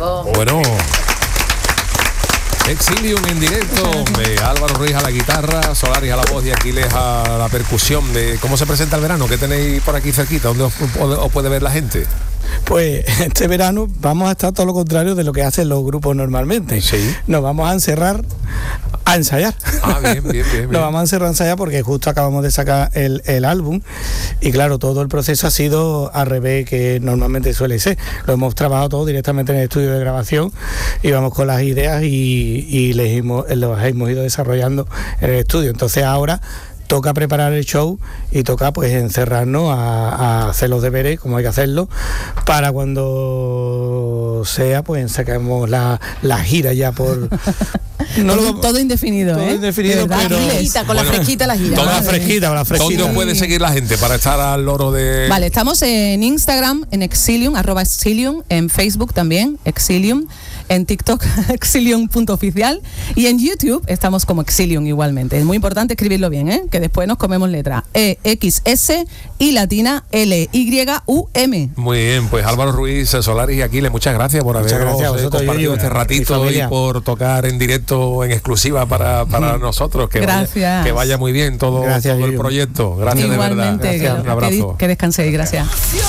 Paco. Bueno, Exilium en directo, de Álvaro Ruiz a la guitarra, Solaris a la voz y Aquiles a la percusión. De ¿cómo se presenta el verano? ¿Qué tenéis por aquí cerquita? ¿Dónde os puede ver la gente? Pues este verano vamos a estar todo lo contrario de lo que hacen los grupos normalmente. Sí. Nos vamos a encerrar a ensayar. Ah, bien. Nos vamos a encerrar a ensayar porque justo acabamos de sacar el álbum y claro, todo el proceso ha sido al revés que normalmente suele ser. Lo hemos trabajado todo directamente en el estudio de grabación y vamos con las ideas y las hemos ido desarrollando en el estudio. Entonces ahora toca preparar el show y toca pues encerrarnos a hacer los deberes como hay que hacerlo para cuando sea pues sacamos la gira ya por todo indefinido, todo indefinido, verdad, pero Con la fresquita la gira. toda fresquita. ¿Dónde os puede seguir la gente para estar al loro de...? Vale, estamos en Instagram, en Exilium, @Exilium, en Facebook también, Exilium, en TikTok, exilium.oficial, y en YouTube estamos como Exilium igualmente. Es muy importante escribirlo bien, que después nos comemos letra EXS y latina LYUM. Muy bien, pues Álvaro Ruiz, Solaris y Aquiles, muchas gracias por haber compartido este ratito y por tocar en directo en exclusiva para nosotros. Gracias. Que vaya muy bien todo el proyecto. Gracias. Igualmente, de verdad. Gracias, un abrazo. Que descanséis, gracias.